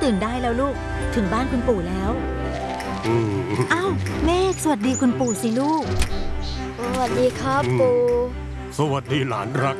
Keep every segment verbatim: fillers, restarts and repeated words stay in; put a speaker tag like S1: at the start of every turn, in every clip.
S1: ตื่นได้แล้วลูกถึงบ้านคุณปู่แล้วอ้าวเมฆสวัสดีคุณปู่สิลูก
S2: สวัสดีครับปู่
S3: สวัสดีหลานรัก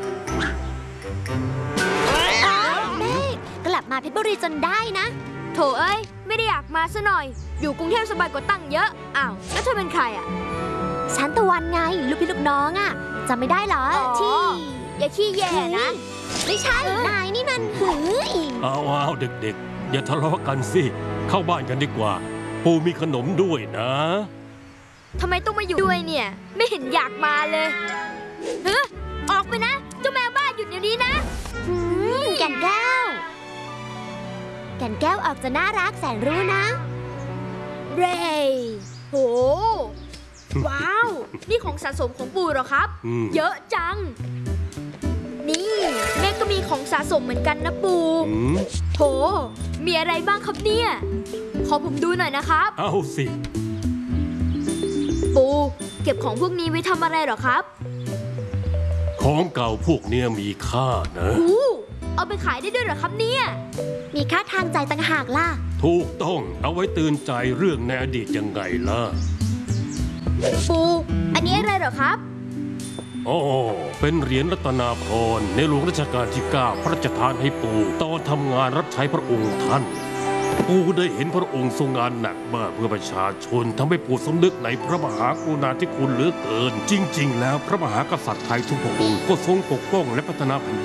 S2: เมฆกลับมาเพชรบุรีจนได้นะโถเอ้ยไม่ได้อยากมาซะหน่อยอยู่กรุงเทพสบายกว่าตั้งเยอะอ้าวแล้วเธอเป็นใครอ่ะฉันตะวันไงลูกพี่ลูกน้องอ่ะจำไม่ได้เหรอที่อย่าขี้แย่นะไม่ใช่นายนี่มันหือ
S3: อ้าวอ้าวเด็กๆอย่าทะเลาะกันสิเข้าบ้านกันดีกว่าปู่มีขนมด้วยนะ
S2: ทำไมต้องมาอยู่ด้วยเนี่ยไม่เห็นอยากมาเลยเฮ้อออกไปนะเจ้าแมวบ้าหยุดเดี๋ยวนี้นะแก่นแก้วแก่นแก้วออกจะน่ารักแสนรู้นะเรย์โหว้าวนี่ของสะสมของปู่เหรอครับเยอะจังนี่แม่ก็มีของสะสมเหมือนกันนะปู่โหมีอะไรบ้างครับเนี่ยขอผมดูหน่อยนะครับ
S3: เอาสิ
S2: ปู่เก็บของพวกนี้ไว้ทำอะไรเหรอครับ
S3: ของเก่าพวกเนี้ยมีค่านะ
S2: เอาไปขายได้ด้วยเหรอครับเนี่ยมีค่าทางใจต่างหากล่ะ
S3: ถูกต้องเอาไว้ตื่นใจเรื่องในอดีตยังไงล่ะ
S2: ปู่อันนี้อะไรเหรอครับ
S3: อ๋อเป็นเหรียญรัตนาพรในหลวงรัชกาลที่เก้าพระราชทานให้ปู่ตอนทำงานรับใช้พระองค์ท่านปู่ได้เห็นพระองค์ทรงงานหนักมากเพื่อประชาชนทำให้ปู่สำนึกในพระมหากรุณาธิคุณเหลือเกินจริงๆแล้วพระมหากษัตริย์ไทยทุกพระองค์ก็ทรงปกป้องและพัฒนาแผ่นดิน